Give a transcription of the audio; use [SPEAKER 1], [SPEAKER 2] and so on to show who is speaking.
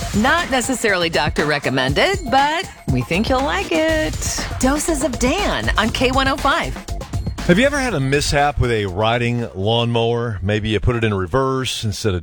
[SPEAKER 1] Not necessarily doctor recommended, but we think you'll like it. Doses of Dan on K105.
[SPEAKER 2] Have you ever had a mishap with a riding lawnmower? Maybe you put it in reverse instead of